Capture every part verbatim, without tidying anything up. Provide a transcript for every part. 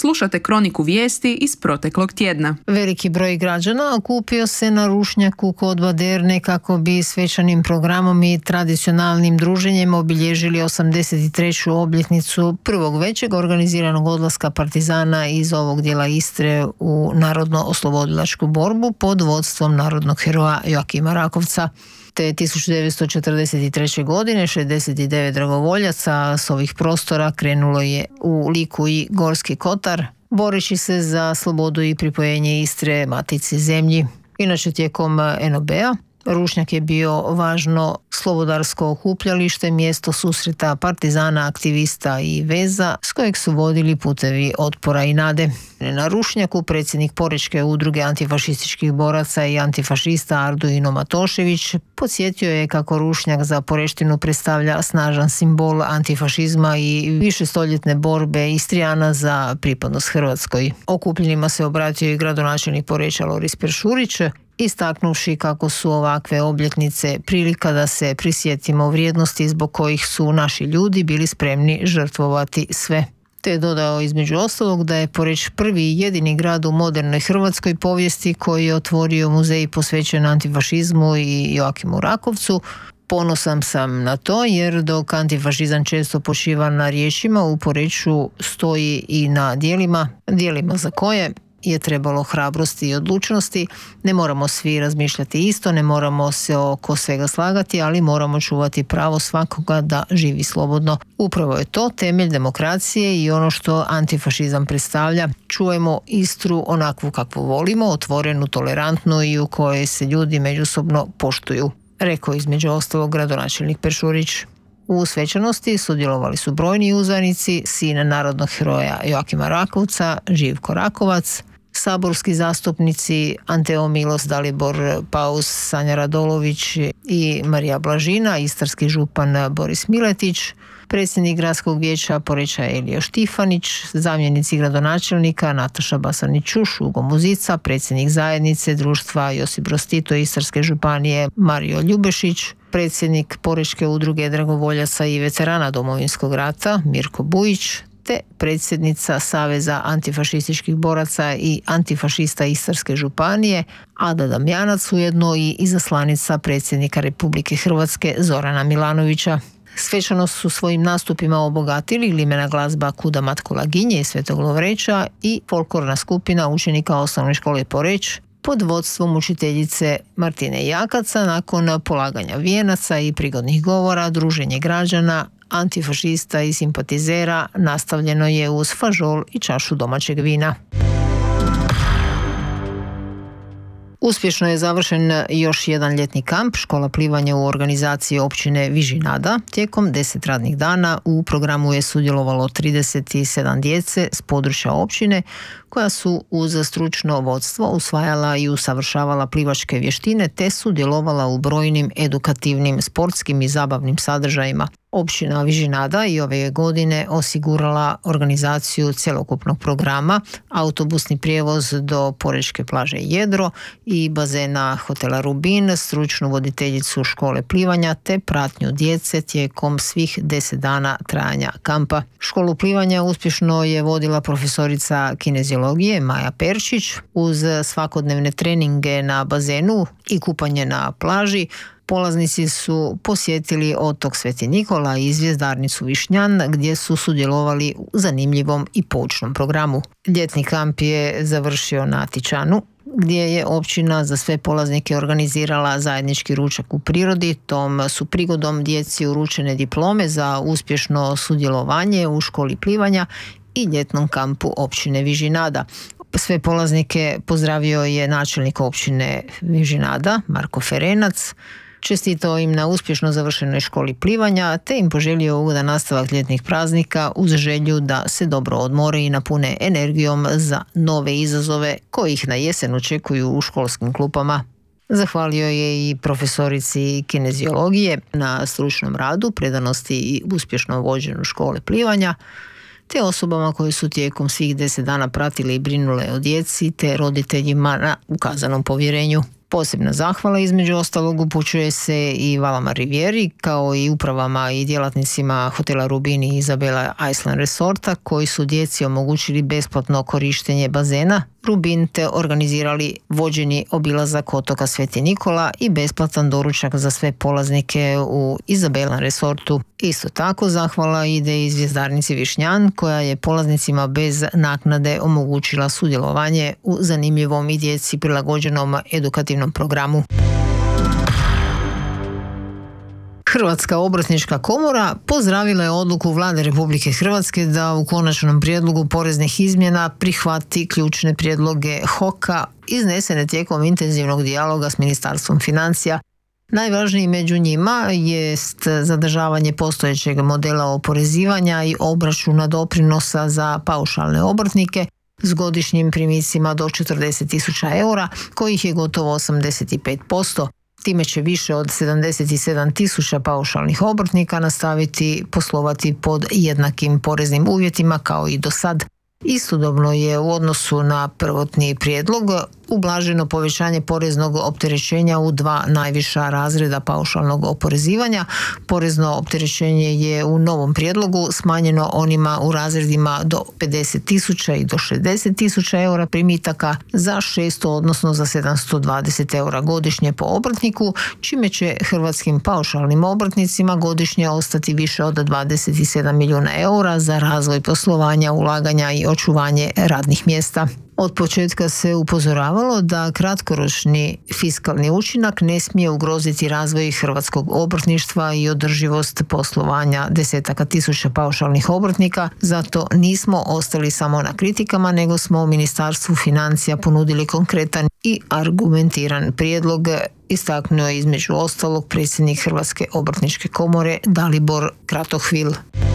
Slušate kroniku vijesti iz proteklog tjedna. Veliki broj građana okupio se na Rušnjaku kod Baderne kako bi svečanim programom i tradicionalnim druženjem obilježili osamdeset treću obljetnicu prvog većeg organiziranog odlaska partizana iz ovog dijela Istre u narodno-oslobodilačku borbu pod vodstvom narodnog heroja Joakima Rakovca. Te tisuću devetsto četrdeset treće. godine šezdeset devet dragovoljaca s ovih prostora krenulo je u Liku i Gorski kotar, boreći se za slobodu i pripojenje Istre matici zemlji. Inače, tijekom en o be a Rušnjak je bio važno slobodarsko okupljalište, mjesto susreta partizana, aktivista i veza s kojeg su vodili putevi otpora i nade. Na Rušnjaku predsjednik Porečke udruge antifašističkih boraca i antifašista Arduino Matošević podsjetio je kako Rušnjak za Poreštinu predstavlja snažan simbol antifašizma i višestoljetne borbe Istrijana za pripadnost Hrvatskoj. Okupljenima se obratio i gradonačelnik Poreča Loris Peršurić, istaknuvši kako su ovakve obljetnice prilika da se prisjetimo vrijednosti zbog kojih su naši ljudi bili spremni žrtvovati sve. Te je dodao između ostalog da je Poreč prvi i jedini grad u modernoj hrvatskoj povijesti koji je otvorio muzej posvećen antifašizmu i Joakimu Rakovcu. Ponosan sam na to jer dok antifašizam često počiva na riječima, u Poreču stoji i na djelima, djelima za koje je trebalo hrabrosti i odlučnosti. Ne moramo svi razmišljati isto, ne moramo se oko svega slagati, ali moramo čuvati pravo svakoga da živi slobodno. Upravo je to temelj demokracije i ono što antifašizam predstavlja. Čujemo Istru onakvu kakvu volimo, otvorenu, tolerantnu i u kojoj se ljudi međusobno poštuju, rekao između ostalog gradonačelnik Peršurić. U svečanosti sudjelovali su brojni uzvanici, sin narodnog heroja Joakima Rakovca, Živko Rakovac, saborski zastupnici Anteo Milos, Dalibor Paus, Sanja Radolović i Marija Blažina, istarski župan Boris Miletić, predsjednik gradskog vijeća Poreča Elio Štifanić, zamjenici gradonačelnika Nataša Basanić-Čuš, Ugo Muzica, predsjednik zajednice društva Josip Broz Tito Istarske županije Mario Ljubešić, predsjednik Porečke udruge dragovoljaca i veterana Domovinskog rata Mirko Bujić, te predsjednica Saveza antifašističkih boraca i antifašista Istarske županije Ada Damjanac, ujedno i izaslanica predsjednika Republike Hrvatske Zorana Milanovića. Svečanost su svojim nastupima obogatili glimena glazba Kuda Matko Laginje iz Svetog Lovreća i folklorna skupina učenika osnovne škole Poreč pod vodstvom učiteljice Martine Jakaca. Nakon polaganja vijenaca i prigodnih govora, druženje građana, antifašista i simpatizera nastavljeno je uz fažol i čašu domaćeg vina. Uspješno je završen još jedan ljetni kamp škola plivanja u organizaciji općine Vižinada. Tijekom deset radnih dana u programu je sudjelovalo trideset sedam djece s područja općine koja su uz stručno vodstvo usvajala i usavršavala plivačke vještine te sudjelovala u brojnim edukativnim, sportskim i zabavnim sadržajima. Općina Vižinada i ove godine osigurala organizaciju cjelokupnog programa, autobusni prijevoz do Porečke plaže Jedro i bazena hotela Rubin, stručnu voditeljicu škole plivanja te pratnju djece tijekom svih deset dana trajanja kampa. Školu plivanja uspješno je vodila profesorica kineziologije Maja Perčić. Uz svakodnevne treninge na bazenu i kupanje na plaži, polaznici su posjetili otok Sveti Nikola i zvjezdarnicu Višnjan gdje su sudjelovali u zanimljivom i poučnom programu. Ljetni kamp je završio na Tičanu gdje je općina za sve polaznike organizirala zajednički ručak u prirodi. Tom su prigodom djeci uručene diplome za uspješno sudjelovanje u školi plivanja i ljetnom kampu općine Vižinada. Sve polaznike pozdravio je načelnik općine Vižinada Marko Ferenac, čestitao im na uspješno završenoj školi plivanja te im poželio ugodan nastavak ljetnih praznika uz želju da se dobro odmore i napune energijom za nove izazove koji ih na jesen očekuju u školskim klupama. Zahvalio je i profesorici kineziologije na stručnom radu, predanosti i uspješnom vođenju škole plivanja, te osobama koje su tijekom svih deset dana pratile i brinule o djeci te roditeljima na ukazanom povjerenju. Posebna zahvala između ostalog upućuje se i Valama Rivieri kao i upravama i djelatnicima hotela Rubin i Isabela Island Resorta koji su djeci omogućili besplatno korištenje bazena Rubin te organizirali vođeni obilazak otoka Sveti Nikola i besplatan doručak za sve polaznike u Isabela Resortu. Isto tako zahvala ide i zvjezdarnici Višnjan koja je polaznicima bez naknade omogućila sudjelovanje u zanimljivom i djeci prilagođenom edukativnom programu. Hrvatska obrtnička komora pozdravila je odluku Vlade Republike Hrvatske da u konačnom prijedlogu poreznih izmjena prihvati ključne prijedloge H O K-a iznesene tijekom intenzivnog dijaloga s Ministarstvom financija. Najvažniji među njima jest zadržavanje postojećeg modela oporezivanja i obračuna doprinosa za paušalne obrtnike s godišnjim primicima do četrdeset tisuća eura, kojih je gotovo osamdeset pet posto. Time će više od sedamdeset sedam tisuća paušalnih obrtnika nastaviti poslovati pod jednakim poreznim uvjetima kao i do sad. Istodobno je u odnosu na prvotni prijedlog ublaženo povećanje poreznog opterećenja u dva najviša razreda paušalnog oporezivanja. Porezno opterećenje je u novom prijedlogu smanjeno onima u razredima do pedeset tisuća i do šezdeset tisuća eura primitaka za šesto odnosno za sedamsto dvadeset eura godišnje po obrtniku, čime će hrvatskim paušalnim obrtnicima godišnje ostati više od dvadeset sedam milijuna eura za razvoj poslovanja, ulaganja i očuvanje radnih mjesta. Od početka se upozoravalo da kratkoročni fiskalni učinak ne smije ugroziti razvoj hrvatskog obrtništva i održivost poslovanja desetaka tisuća paušalnih obrtnika, zato nismo ostali samo na kritikama, nego smo u Ministarstvu financija ponudili konkretan i argumentiran prijedlog, istaknuo je između ostalog predsjednik Hrvatske obrtničke komore Dalibor Kratohvil.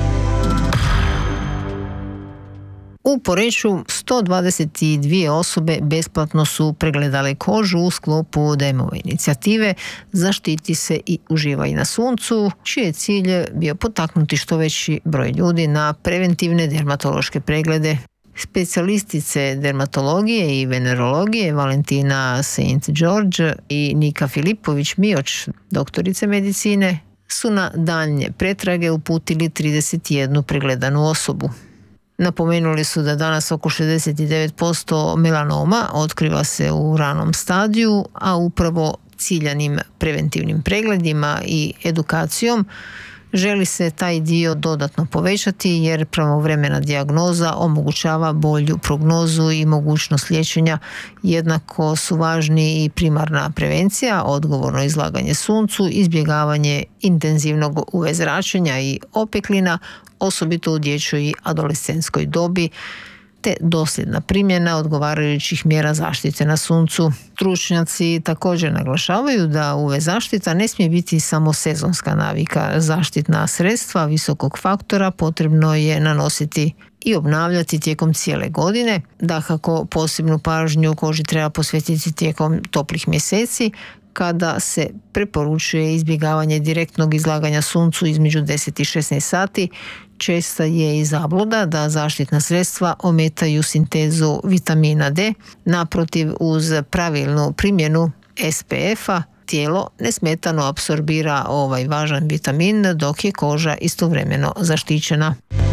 U Poreču sto dvadeset dvije osobe besplatno su pregledale kožu u sklopu Demove inicijative Zaštiti se i uživaj na suncu, čiji je cilj bio potaknuti što veći broj ljudi na preventivne dermatološke preglede. Specijalistice dermatologije i venerologije Valentina Saint George i Nika Filipović-Mioć, doktorice medicine, su na daljnje pretrage uputili trideset jednu pregledanu osobu. Napomenuli su da danas oko šezdeset devet posto melanoma otkriva se u ranom stadiju, a upravo ciljanim preventivnim pregledima i edukacijom želi se taj dio dodatno povećati jer pravovremena dijagnoza omogućava bolju prognozu i mogućnost liječenja. Jednako su važni i primarna prevencija, odgovorno izlaganje suncu, izbjegavanje intenzivnog U V zračenja i opeklina, osobito u dječjoj i adolescentskoj dobi, te dosljedna primjena odgovarajućih mjera zaštite na suncu. Stručnjaci također naglašavaju da U V zaštita ne smije biti samo sezonska navika. Zaštitna sredstva visokog faktora potrebno je nanositi i obnavljati tijekom cijele godine. Dakako, posebnu pažnju koži treba posvetiti tijekom toplih mjeseci, kada se preporučuje izbjegavanje direktnog izlaganja suncu između deset i šesnaest sati. Česta je i zabluda da zaštitna sredstva ometaju sintezu vitamina D. Naprotiv, uz pravilnu primjenu S P F-a tijelo nesmetano apsorbira ovaj važan vitamin, dok je koža istovremeno zaštićena.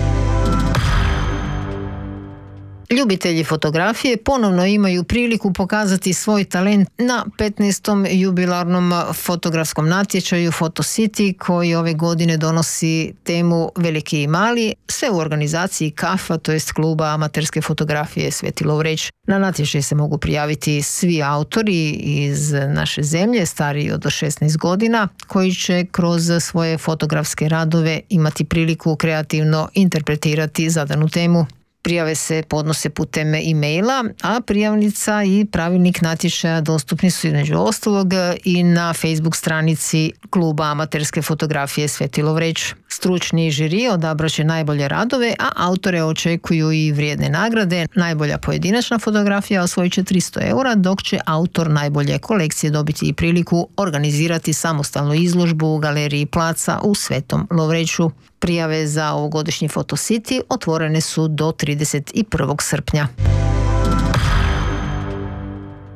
Ljubitelji fotografije ponovno imaju priliku pokazati svoj talent na petnaestom jubilarnom fotografskom natječaju Photo City koji ove godine donosi temu Veliki i mali, sve u organizaciji K A F-a, to jest kluba amaterske fotografije Sveti Lovreć. Na natječaj se mogu prijaviti svi autori iz naše zemlje, stariji od šesnaest godina, koji će kroz svoje fotografske radove imati priliku kreativno interpretirati zadanu temu. Prijave se podnose putem e-maila, a prijavnica i pravilnik natječaja dostupni su između ostalog i na Facebook stranici kluba amaterske fotografije Sveti Lovreć. Stručni žiri odabrat će najbolje radove, a autore očekuju i vrijedne nagrade. Najbolja pojedinačna fotografija osvojit će tristo eura, dok će autor najbolje kolekcije dobiti i priliku organizirati samostalnu izložbu u galeriji Placa u Svetom Lovreću. Prijave za ovogodišnji Photo City otvorene su do trideset prvog srpnja.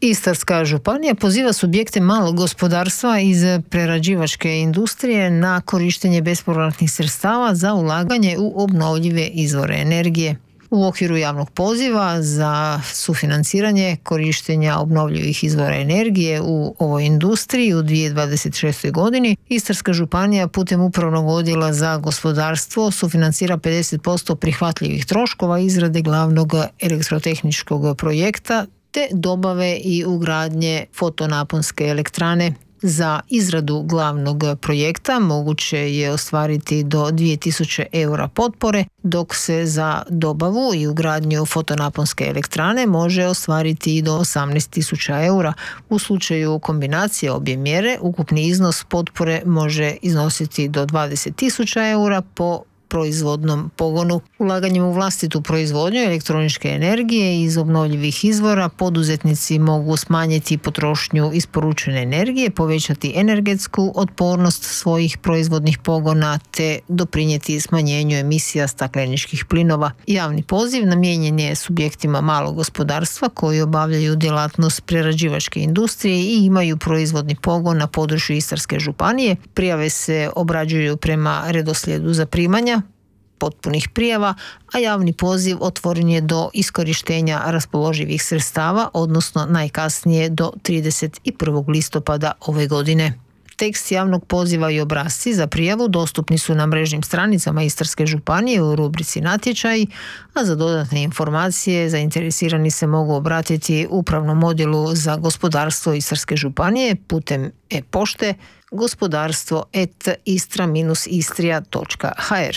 Istarska županija poziva subjekte malog gospodarstva iz prerađivačke industrije na korištenje bespovratnih sredstava za ulaganje u obnovljive izvore energije. U okviru javnog poziva za sufinanciranje korištenja obnovljivih izvora energije u ovoj industriji u dvije tisuće dvadeset šestoj. godini Istarska županija putem Upravnog odjela za gospodarstvo sufinancira pedeset posto prihvatljivih troškova izrade glavnog elektrotehničkog projekta te dobave i ugradnje fotonaponske elektrane. Za izradu glavnog projekta moguće je ostvariti do dvije tisuće eura potpore, dok se za dobavu i ugradnju fotonaponske elektrane može ostvariti i do osamnaest tisuća eura. U slučaju kombinacije obje mjere, ukupni iznos potpore može iznositi do dvadeset tisuća eura po proizvodnom pogonu. Ulaganjem u vlastitu proizvodnju elektroničke energije iz obnovljivih izvora poduzetnici mogu smanjiti potrošnju isporučene energije, povećati energetsku otpornost svojih proizvodnih pogona te doprinijeti smanjenju emisija stakleničkih plinova. Javni poziv namijenjen je subjektima malog gospodarstva koji obavljaju djelatnost prerađivačke industrije i imaju proizvodni pogon na području Istarske županije. Prijave se obrađuju prema redoslijedu zaprimanja potpunih prijava, a javni poziv otvoren je do iskorištenja raspoloživih sredstava, odnosno najkasnije do trideset prvog listopada ove godine. Tekst javnog poziva i obrasci za prijavu dostupni su na mrežnim stranicama Istarske županije u rubrici natječaji, a za dodatne informacije zainteresirani se mogu obratiti Upravnom odjelu za gospodarstvo Istarske županije putem e-pošte gospodarstvo at istra dash istria točka h r.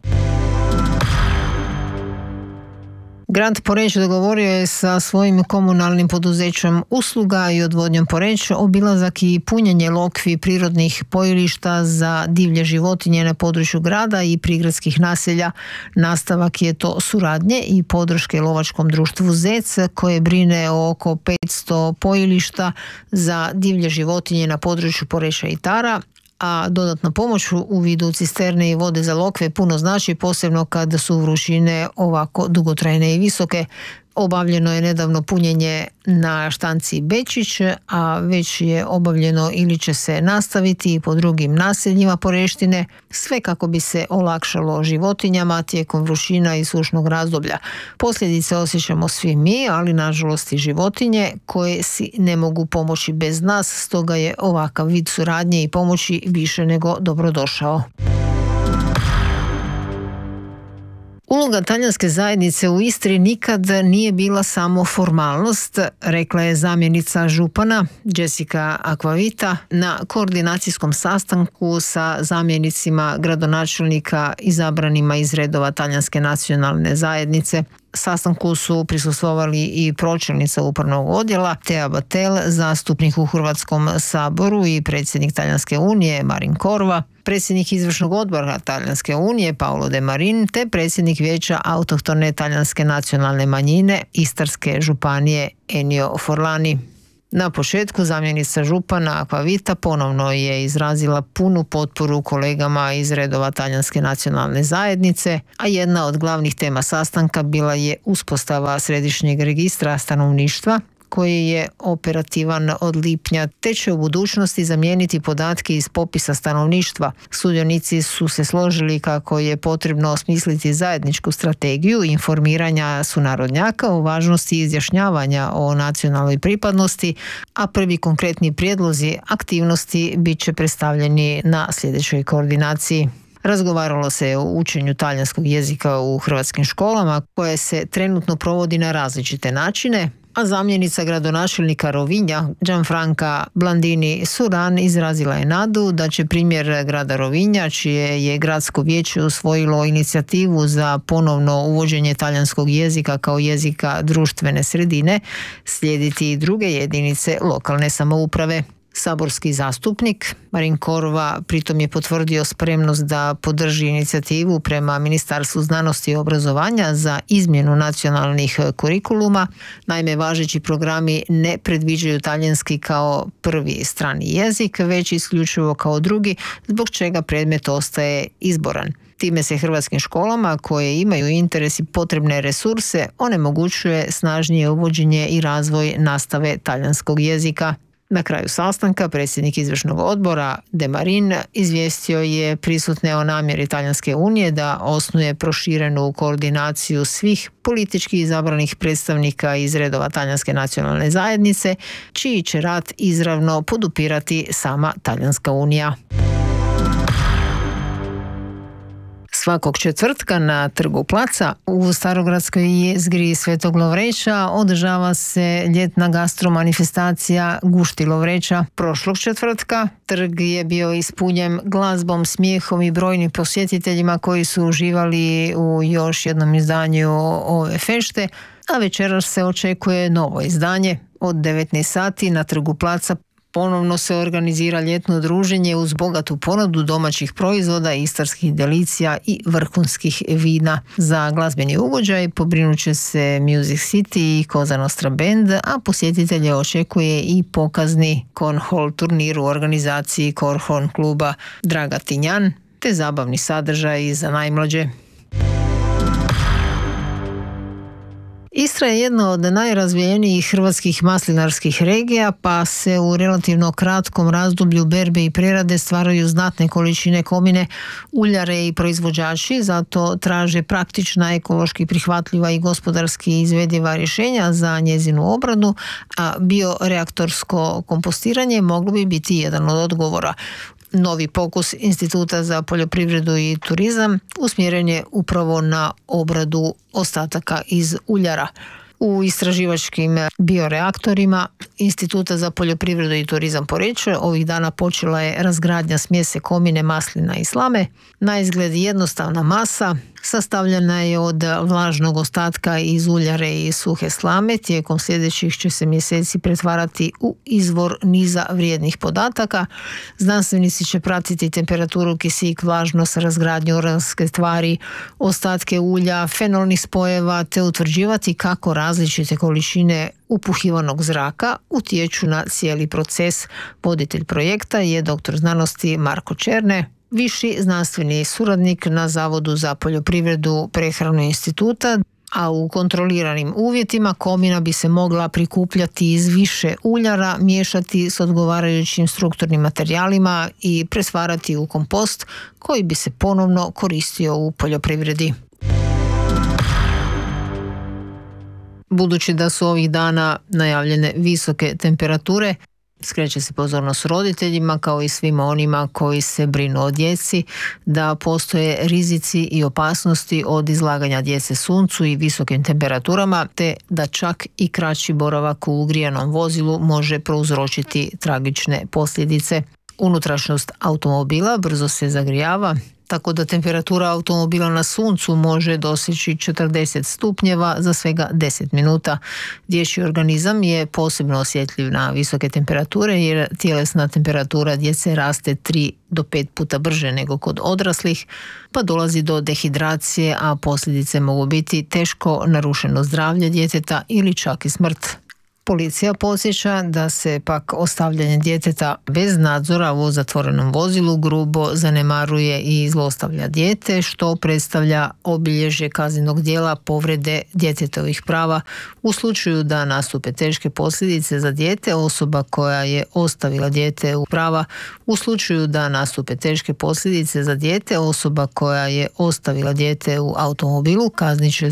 Grad Poreč dogovorio je sa svojim komunalnim poduzećem Usluga i odvodnjom Poreč obilazak i punjenje lokvi prirodnih pojilišta za divlje životinje na području grada i prigradskih naselja. Nastavak je to suradnje i podrške lovačkom društvu Zec koje brine o oko petsto pojilišta za divlje životinje na području Poreča i Tara, a dodatna pomoć u vidu cisterne i vode za lokve puno znači, posebno kad su vrućine ovako dugotrajne i visoke. Obavljeno je nedavno punjenje na štanci Bečić, a već je obavljeno ili će se nastaviti i po drugim naseljima Poreštine, sve kako bi se olakšalo životinjama tijekom vrućina i sušnog razdoblja. Posljedice osjećamo svi mi, ali nažalost i životinje koje si ne mogu pomoći bez nas, stoga je ovakav vid suradnje i pomoći više nego dobrodošao. Uloga talijanske zajednice u Istri nikad nije bila samo formalnost, rekla je zamjenica župana Jessica Acquavita na koordinacijskom sastanku sa zamjenicima gradonačelnika izabranima iz redova talijanske nacionalne zajednice. Sastanku su prisustvovali i pročelnica upravnog odjela Tea Batel, zastupnik u Hrvatskom saboru i predsjednik Talijanske unije Marin Korva, predsjednik izvršnog odbora Talijanske unije Paolo De Marin te predsjednik vijeća autohtone talijanske nacionalne manjine Istarske županije Ennio Forlani. Na početku zamjenica župana Acquavita ponovno je izrazila punu potporu kolegama iz redova talijanske nacionalne zajednice, a jedna od glavnih tema sastanka bila je uspostava središnjeg registra stanovništva koji je operativan od lipnja te će u budućnosti zamijeniti podatke iz popisa stanovništva. Sudionici su se složili kako je potrebno osmisliti zajedničku strategiju informiranja sunarodnjaka o važnosti izjašnjavanja o nacionalnoj pripadnosti, a prvi konkretni prijedlozi aktivnosti bit će predstavljeni na sljedećoj koordinaciji. Razgovaralo se o učenju talijanskog jezika u hrvatskim školama koje se trenutno provodi na različite načine, a zamjenica gradonačelnika Rovinja, Gianfranca Blandini Suran, izrazila je nadu da će primjer grada Rovinja, čije je gradsko vijeće usvojilo inicijativu za ponovno uvođenje talijanskog jezika kao jezika društvene sredine, slijediti i druge jedinice lokalne samouprave. Saborski zastupnik Marin Korva pritom je potvrdio spremnost da podrži inicijativu prema Ministarstvu znanosti i obrazovanja za izmjenu nacionalnih kurikuluma. Naime, važeći programi ne predviđaju talijanski kao prvi strani jezik, već isključivo kao drugi, zbog čega predmet ostaje izboran. Time se hrvatskim školama koje imaju interes i potrebne resurse onemogućuje snažnije uvođenje i razvoj nastave talijanskog jezika. Na kraju sastanka predsjednik izvršnog odbora De Marin izvijestio je prisutne o namjeri Talijanske unije da osnuje proširenu koordinaciju svih politički izabranih predstavnika iz redova Talijanske nacionalne zajednice, čiji će rad izravno podupirati sama Talijanska unija. Svakog četvrtka na Trgu Placa u Starogradskoj jezgri Svetog Lovreća održava se ljetna gastromanifestacija Gušti Lovreća. Prošlog četvrtka trg je bio ispunjen glazbom, smijehom i brojnim posjetiteljima koji su uživali u još jednom izdanju ove fešte, a večeras se očekuje novo izdanje. Od devetnaest sati na Trgu Placa ponovno se organizira ljetno druženje uz bogatu ponudu domaćih proizvoda, istarskih delicija i vrhunskih vina. Za glazbeni ugođaj pobrinut će se Music City i Cosa Nostra Band, a posjetitelje očekuje i pokazni cornhole turnir u organizaciji Cornhole kluba Draga Tinjan, te zabavni sadržaj za najmlađe. Istra je jedna od najrazvijenijih hrvatskih maslinarskih regija, pa se u relativno kratkom razdoblju berbe i prerade stvaraju znatne količine komine. Uljare i proizvođači zato traže praktična, ekološki prihvatljiva i gospodarski izvediva rješenja za njezinu obradu, a bioreaktorsko kompostiranje moglo bi biti jedan od odgovora. Novi pokus Instituta za poljoprivredu i turizam usmjeren je upravo na obradu ostataka iz uljara. U istraživačkim bioreaktorima Instituta za poljoprivredu i turizam Poreč ovih dana počela je razgradnja smjese komine, maslina i slame. Na izgled jednostavna masa sastavljena je od vlažnog ostatka iz uljare i suhe slame. Tijekom sljedećih će se mjeseci pretvarati u izvor niza vrijednih podataka. Znanstvenici će pratiti temperaturu, kisik, vlažnost, razgradnju organske tvari, ostatke ulja, fenolnih spojeva, te utvrđivati kako različite količine upuhivanog zraka utječu na cijeli proces. Voditelj projekta je doktor znanosti Marko Černe, viši znanstveni suradnik na Zavodu za poljoprivredu Prehranu instituta, a u kontroliranim uvjetima komina bi se mogla prikupljati iz više uljara, miješati s odgovarajućim strukturnim materijalima i pretvarati u kompost koji bi se ponovno koristio u poljoprivredi. Budući da su ovih dana najavljene visoke temperature, skreće se pozornost roditeljima kao i svima onima koji se brinu o djeci da postoje rizici i opasnosti od izlaganja djece suncu i visokim temperaturama, te da čak i kraći boravak u ugrijanom vozilu može prouzročiti tragične posljedice. Unutrašnjost automobila brzo se zagrijava, tako da temperatura automobila na suncu može doseći četrdeset stupnjeva za svega deset minuta. Dječji organizam je posebno osjetljiv na visoke temperature jer tjelesna temperatura djece raste tri do pet puta brže nego kod odraslih, pa dolazi do dehidracije, a posljedice mogu biti teško narušeno zdravlje djeteta ili čak i smrt. Policija podsjeća da se pak ostavljanje djeteta bez nadzora u zatvorenom vozilu grubo zanemaruje i zlostavlja dijete, što predstavlja obilježje kaznenog djela povrede djetetovih prava. U slučaju da nastupe teške posljedice za dijete, osoba koja je ostavila dijete u prava, u slučaju da nastupe teške posljedice za dijete, osoba koja je ostavila dijete u automobilu kaznit će